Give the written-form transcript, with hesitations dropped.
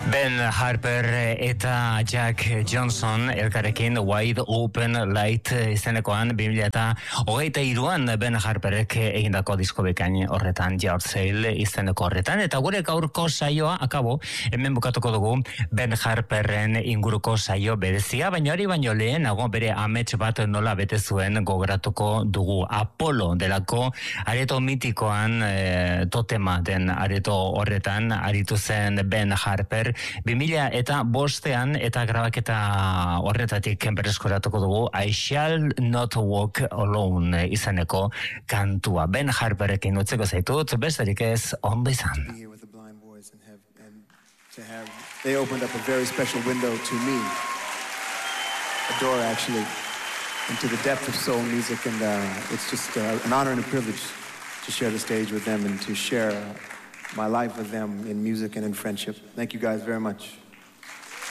Ben Harper eta Jack Johnson elkarrekin Wide Open Light izenekoan 2023an Ben Harperek egindako disko bikain horretan, Yard Sale izeneko horretan, eta gure gaurko saioa akabo hemen bukatuko dugu Ben Harperren inguruko saio berezia, baina hori baino lehenago bere amets bat nola bete zuen gogoratuko dugu. Apollo delako areto mitikoan totema den areto horretan aritu zen Ben Harper 2005an eta grabaketa horretatik berreskuratuko dugu I Shall Not Walk Alone izeneko kantua. Ben Harperekin utzeko zaitut, besterik ez, ondo izan. They opened up a very special window to me, a door actually, into the depth of soul music, and it's just an honor and a privilege to share the stage with them and to share my life with them in music and in friendship. Thank you guys very much.